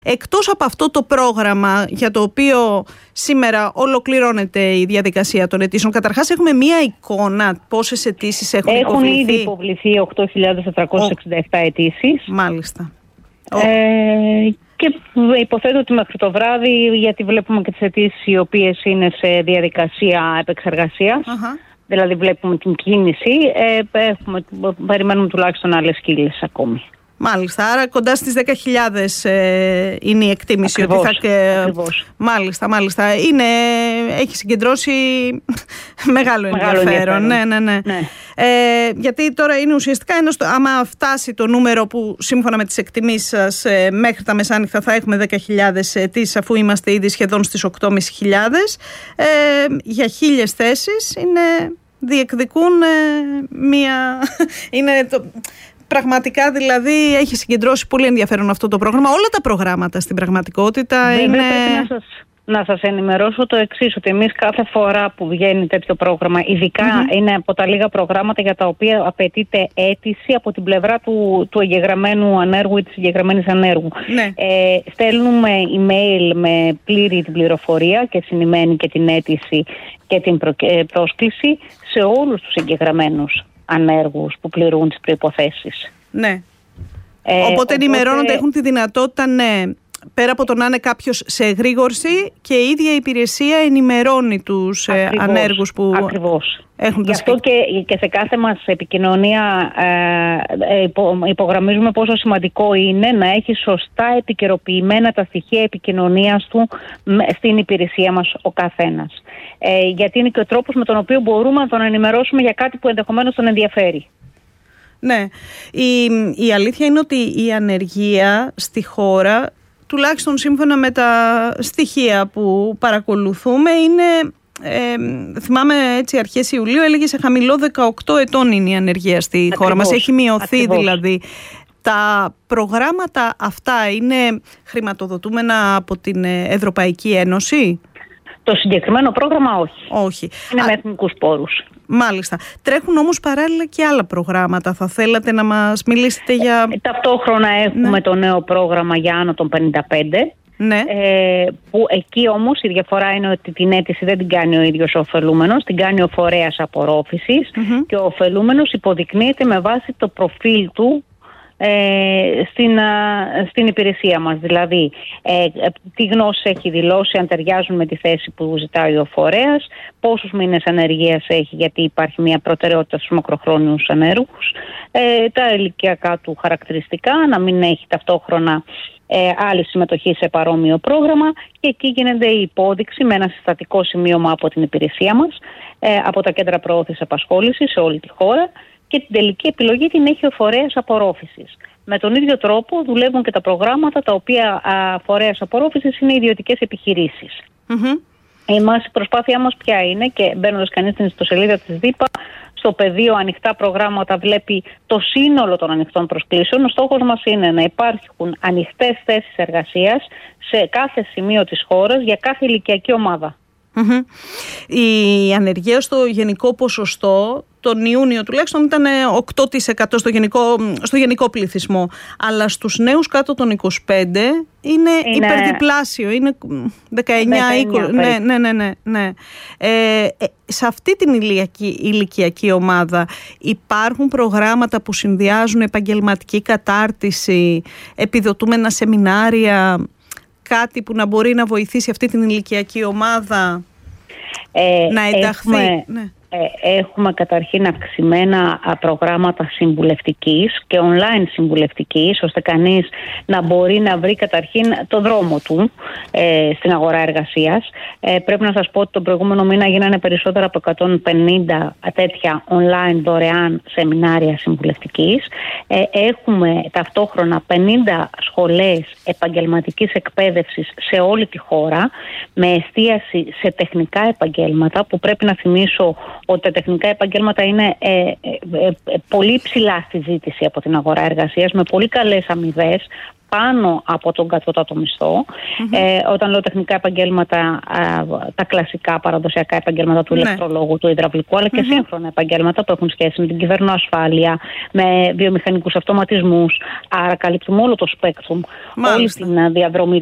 Εκτός από αυτό το πρόγραμμα για το οποίο σήμερα ολοκληρώνεται η διαδικασία των αιτήσεων, καταρχάς έχουμε μία εικόνα πόσες αιτήσεις έχουν υποβληθεί? Έχουν ήδη υποβληθεί 8.467 αιτήσεις. Μάλιστα. Και υποθέτω ότι μέχρι το βράδυ, γιατί βλέπουμε και τις αιτήσεις οι οποίες είναι σε διαδικασία επεξεργασίας, δηλαδή βλέπουμε την κίνηση, περιμένουμε τουλάχιστον άλλες κύλες ακόμη. Μάλιστα, άρα κοντά στις 10.000 είναι η εκτίμηση. Ακριβώς, ότι θα... Μάλιστα. Έχει συγκεντρώσει μεγάλο ενδιαφέρον. Ναι. Γιατί τώρα είναι ουσιαστικά, άμα φτάσει το νούμερο που σύμφωνα με τις εκτιμήσεις σας μέχρι τα μεσάνυχτα θα έχουμε 10.000 αιτήσεις, αφού είμαστε ήδη σχεδόν στις 8.500, για 1.000 θέσεις διεκδικούν πραγματικά, δηλαδή, έχει συγκεντρώσει πολύ ενδιαφέρον αυτό το πρόγραμμα. Όλα τα προγράμματα στην πραγματικότητα είναι... Πρέπει να σας ενημερώσω το εξής, ότι εμείς κάθε φορά που βγαίνει τέτοιο πρόγραμμα, ειδικά είναι από τα λίγα προγράμματα για τα οποία απαιτείται αίτηση από την πλευρά του εγγεγραμμένου ανέργου ή της εγγεγραμμένης ανέργου. Ναι. Στέλνουμε email με πλήρη την πληροφορία και συνημαίνει και την αίτηση και την πρόσκληση σε όλους τους εγγεγραμμένους ανέργους που πληρούν τις προϋποθέσεις. Ναι. Οπότε ενημερώνονται, έχουν τη δυνατότητα, πέρα από το να είναι κάποιος σε εγρήγορση, και η ίδια η υπηρεσία ενημερώνει τους ανέργους που έχουν Γι' αυτό και σε κάθε μας επικοινωνία υπογραμμίζουμε πόσο σημαντικό είναι να έχει σωστά επικαιροποιημένα τα στοιχεία επικοινωνίας του στην υπηρεσία μας ο καθένας. Γιατί είναι και ο τρόπος με τον οποίο μπορούμε να τον ενημερώσουμε για κάτι που ενδεχομένως τον ενδιαφέρει. Ναι. Η αλήθεια είναι ότι η ανεργία στη χώρα, τουλάχιστον σύμφωνα με τα στοιχεία που παρακολουθούμε, είναι, θυμάμαι έτσι αρχές Ιουλίου έλεγε σε χαμηλό 18 ετών είναι η ανεργία στη χώρα μας. Έχει μειωθεί δηλαδή. Τα προγράμματα αυτά είναι χρηματοδοτούμενα από την Ευρωπαϊκή Ένωση? Το συγκεκριμένο πρόγραμμα όχι. Είναι με εθνικούς πόρους. Μάλιστα. Τρέχουν όμως παράλληλα και άλλα προγράμματα. Θα θέλατε να μας μιλήσετε για... Ταυτόχρονα έχουμε το νέο πρόγραμμα για άνω των 55. Ναι. Που εκεί όμως η διαφορά είναι ότι την αίτηση δεν την κάνει ο ίδιος ο ωφελούμενος, την κάνει ο φορέας απορρόφησης και ο ωφελούμενος υποδεικνύεται με βάση το προφίλ του στην υπηρεσία μας. Δηλαδή, τι γνώσεις έχει δηλώσει, αν ταιριάζουν με τη θέση που ζητάει ο φορέας, πόσους μήνες ανεργίας έχει, γιατί υπάρχει μια προτεραιότητα στους μακροχρόνιους ανέργους, τα ηλικιακά του χαρακτηριστικά, να μην έχει ταυτόχρονα άλλη συμμετοχή σε παρόμοιο πρόγραμμα, και εκεί γίνεται η υπόδειξη με ένα συστατικό σημείωμα από την υπηρεσία μας, από τα κέντρα προώθησης απασχόλησης σε όλη τη χώρα, και την τελική επιλογή την έχει ο φορέας απορρόφησης. Με τον ίδιο τρόπο δουλεύουν και τα προγράμματα τα οποία φορέας απορρόφησης είναι ιδιωτικές επιχειρήσεις. Η προσπάθειά μας ποια είναι, και μπαίνοντας κανείς στην ιστοσελίδα της ΔΥΠΑ, στο πεδίο ανοιχτά προγράμματα βλέπει το σύνολο των ανοιχτών προσκλήσεων. Ο στόχος μας είναι να υπάρχουν ανοιχτές θέσεις εργασίας σε κάθε σημείο της χώρας για κάθε ηλικιακή ομάδα. Η ανεργία στο γενικό ποσοστό τον Ιούνιο τουλάχιστον ήταν 8% στο γενικό πληθυσμό, αλλά στους νέους κάτω των 25 είναι υπερδιπλάσιο, είναι 19-20. Ναι. Σε αυτή την ηλικιακή ομάδα υπάρχουν προγράμματα που συνδυάζουν επαγγελματική κατάρτιση, επιδοτούμενα σεμινάρια, κάτι που να μπορεί να βοηθήσει αυτή την ηλικιακή ομάδα να ενταχθεί? Έχουμε καταρχήν αυξημένα προγράμματα συμβουλευτικής και online συμβουλευτικής, ώστε κανείς να μπορεί να βρει καταρχήν το δρόμο του στην αγορά εργασίας. Πρέπει να σας πω ότι τον προηγούμενο μήνα γίνανε περισσότερα από 150 τέτοια online δωρεάν σεμινάρια συμβουλευτικής. Έχουμε ταυτόχρονα 50 σχολές επαγγελματικής εκπαίδευσης σε όλη τη χώρα, με εστίαση σε τεχνικά επαγγέλματα, που πρέπει να θυμίσω ότι τα τεχνικά επαγγέλματα είναι πολύ ψηλά στη ζήτηση από την αγορά εργασίας, με πολύ καλές αμοιβές, πάνω από τον κατώτατο μισθό. Όταν λέω τεχνικά επαγγέλματα, τα κλασικά παραδοσιακά επαγγέλματα του ηλεκτρολόγου, του υδραυλικού, αλλά και σύγχρονα επαγγέλματα που έχουν σχέση με την κυβερνοασφάλεια, με βιομηχανικούς αυτοματισμούς. Άρα καλύπτουμε όλο το σπέκτρουμ, όλη την διαδρομή